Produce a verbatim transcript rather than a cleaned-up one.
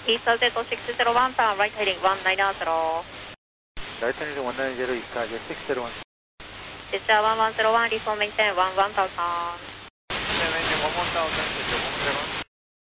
East Delta six zero one, pound right heading one nine zero. Right heading one nine zero, East Target six zero one. Delta one one zero one, reform maintain one one thousand. Maintain one one thousand, one one zero one.